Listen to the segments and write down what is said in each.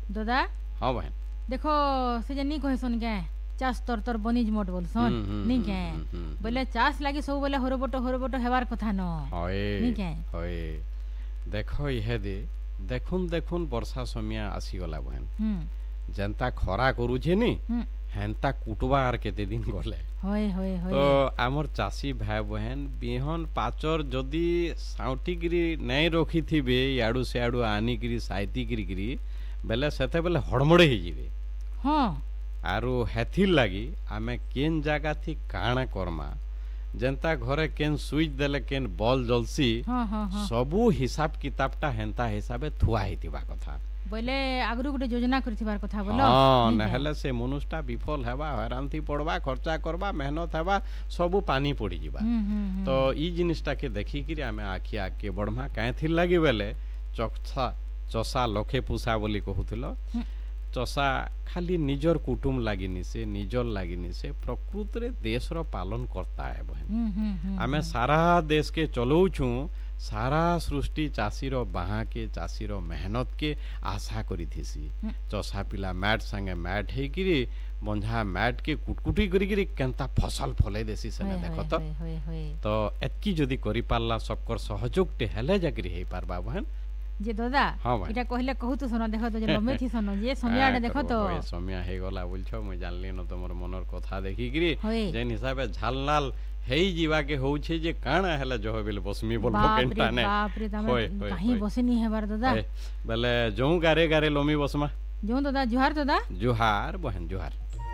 दादा हाँ बहन देखो से जे नी कहसन के चाष तोर तोर बनिज मोट बोलसन नी के बोले चाष लागी सब बोले हरबट हेबार कथा न नी के होए देखो इहे दे देखुन वर्षा समय आसीगला बहन जेनता खरा करूछे नी हेनता कुटवा आर केते दिन गले तो आमर चाषी भाई बहन बिहन पाचर जदि साउटिगिरी नहीं रखी थिबे याडू से याडू आनिगिरी साइतिगिरी बेले सेते बेले हड़मड़े ही जिवे हां आरो हेथिर लागी आमे केन जागा थी काणा करमा जेनता घरे केन स्विच देले केन बॉल जलसी सबू हिसाब किताबटा हेनता हिसाबे थुआ हितिबा कथा बोले आगरु गुटे योजना करथिबार कथा बोलो हां नहले से मनुष्यटा विफल हेबा हैरानथी पड़बा खर्चा करबा मेहनत हेबा सबू पानी पड़ी जिबा तो ई जिनिसटा के देखि कि आमे आखि आके बढ़मा काहे थी लागी बेले चषा लखे पुसा बोली कहूथिलो चषा खाली निजर कुटुम लागिनी से निजर लागिनी से प्रकृत रे देश रो पालन करता है बहन आमे सारा देश के चलौछु सारा सृष्टि चाषी रो बाहा के चाषी रो मेहनत के आशा करी थीसी चषा पिला मैट संगे मैट हे किरी बंझा मैट के कुटकुटी करी किरी केनता फसल फले देसी से देखो तो एतकी जदी करी पारला सबकर सहयोग टे हेले जाकरी हे पारबा बहन जे दादा इटा कहले कहू तो सुनो देखो तो जे लम्बे थी सुनो जे समयाडे देखो तो समय हे गला बोलछो म जानली न तमर मनर कथा देखि गिरी जेन हिसाबे झालनाल हेई जीवा के होउछे जे काना हेला जहो बेले बसमी बोलबो केनटा ने बाप रे तमे कहीं बसनी हेबार दादा बेले जों गारे गारे लोमी बसमा जों दादा जुहार जुहार बहन जुहार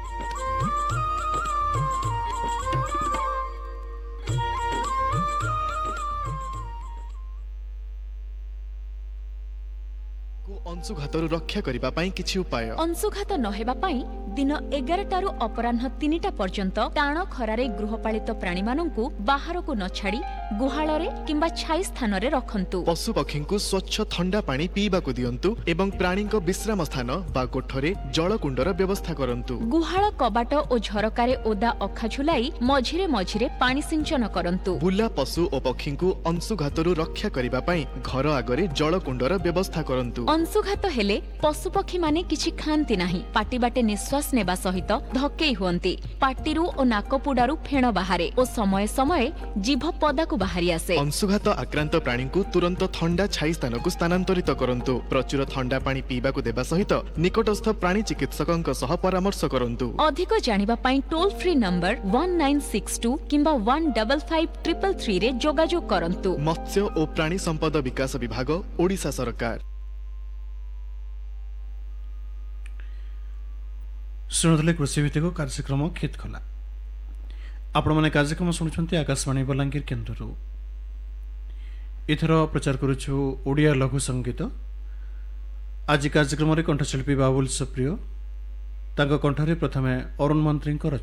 अंशुघातरू रक्षा करिबा पई किछि उपाय अंशुघात न हेबा पई दिन 11 टारु अपराह्न 3टा पर्यंत टाण खरारे गृहपालित प्राणी माननकु बाहर को न छाड़ी गुहाल रे किंबा छाई स्थान रे रखंतु पशु पक्षी को स्वच्छ ठंडा पानी पीबा को दियंतु एवं प्राणी को विश्राम स्थान बा कोठरे जल कुंडर व्यवस्था करंतु गुहाल कबाट ओ झरकारे ओदा अखा झुलाई मझिरे मझिरे पानी सिंचन करंतु बुला पशु ओ पक्षी को अंशुघातरू रक्षा करिबा पई घर आगरे जल कुंडर व्यवस्था करंतु अंशुघात हेले पशु पक्षी माने किछि खांती नाही पाटी बाटे निश्वास नेबा सहित धक्केई हुअंती पाटीरू ओ नाकपुडारू फेण बाहारे ओ समय समय जीभ पदा को बाहरी आसे अंशुघात आक्रांत प्राणी को तुरंत ठंडा छाई स्थान को स्थानांतरित करंतु प्रचुर ठंडा पानी पीबा को देबा सहित निकटस्थ प्राणी चिकित्सकक सह परामर्श करंतु अधिक जानिबा पई टोल फ्री नंबर 1962 किंबा 155333 रे जोगाजोग करंतु मत्स्य ओ प्राणी संपद विकास विभाग ओडिशा सरकार शुणुले कृषि भित्तिक कार्यक्रम खेत खोला आपण मैंने कार्यक्रम शुणुंट आकाशवाणी बलांगीर केन्द्र एथर प्रचार करुछु ओडिया लघु संगीत आज कार्यक्रम कंठशिल्पी बाबुल सुप्रिय कंठरे प्रथमे अरुण मंत्री